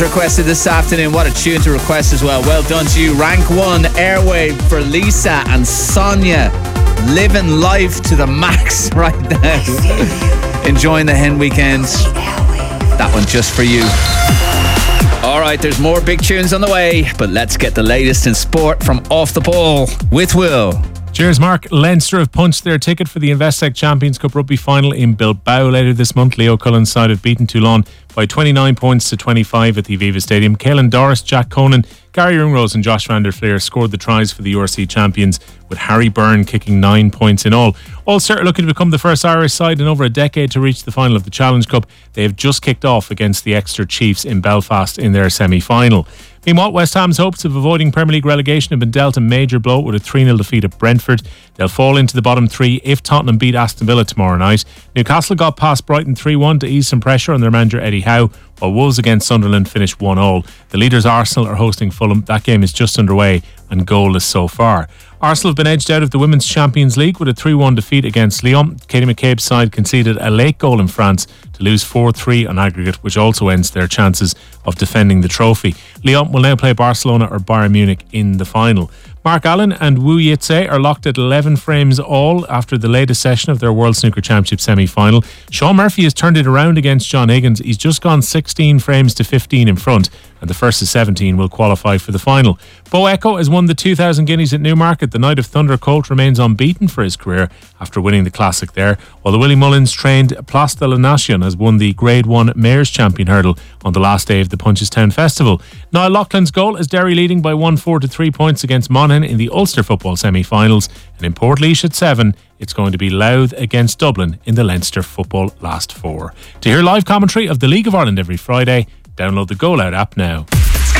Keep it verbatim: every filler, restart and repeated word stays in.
requested this afternoon. What a tune to request as well. Well done to you. Rank one, Airwave for Lisa and Sonia. Living life to the max right now. Enjoying the hen weekend. That one just for you. Alright, there's more big tunes on the way, but let's get the latest in sport from Off the Ball with Will. Cheers, Mark. Leinster have punched their ticket for the Investec Champions Cup rugby final in Bilbao later this month. Leo Cullen's side have beaten Toulon by twenty-nine points to twenty-five at the Aviva Stadium. Caelan Doris, Jack Conan, Gary Ringrose and Josh van der Fleer scored the tries for the U R C champions, with Harry Byrne kicking nine points in all. Ulster are looking to become the first Irish side in over a decade to reach the final of the Challenge Cup. They have just kicked off against the Exeter Chiefs in Belfast in their semi-final. Meanwhile, West Ham's hopes of avoiding Premier League relegation have been dealt a major blow with a three nil defeat at Brentford. They'll fall into the bottom three if Tottenham beat Aston Villa tomorrow night. Newcastle got past Brighton three one to ease some pressure on their manager Eddie Howe, while Wolves against Sunderland finished one all. The leaders Arsenal are hosting Fulham. That game is just underway and goalless so far. Arsenal have been edged out of the Women's Champions League with a three one defeat against Lyon. Katie McCabe's side conceded a late goal in France to lose four three on aggregate, which also ends their chances of defending the trophy. Lyon will now play Barcelona or Bayern Munich in the final. Mark Allen and Wu Yitse are locked at eleven frames all after the latest session of their World Snooker Championship semi-final. Sean Murphy has turned it around against John Higgins. He's just gone sixteen frames to fifteen in front, and the first of seventeen will qualify for the final. Bo Echo has won the two thousand guineas at Newmarket. The Knight of Thunder Colt remains unbeaten for his career after winning the Classic there, while the Willie Mullins trained Place de la Nation has won the Grade one Mayor's Champion Hurdle on the last day of the Punchestown Festival. Niall Loughlin's goal is Derry leading by one four to three points against Monaghan in the Ulster football semi-finals, and in Portlaoise at seven it's going to be Louth against Dublin in the Leinster football last four. To hear live commentary of the League of Ireland every Friday, download the Go Loud app now.